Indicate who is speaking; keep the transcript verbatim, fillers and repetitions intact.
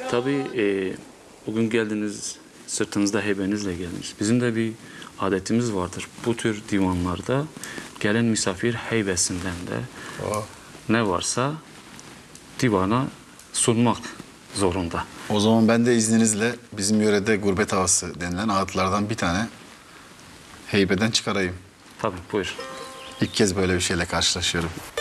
Speaker 1: Tabii e, bugün geldiniz, sırtınızda heybenizle geldiniz. Bizim de bir adetimiz vardır. Bu tür divanlarda gelen misafir heybesinden de
Speaker 2: Oh.
Speaker 1: ne varsa divana sunmak zorunda.
Speaker 2: O zaman ben de izninizle bizim yörede gurbet havası denilen ağıtlardan bir tane heybeden çıkarayım.
Speaker 1: Tabii, buyur.
Speaker 2: İlk kez böyle bir şeyle karşılaşıyorum.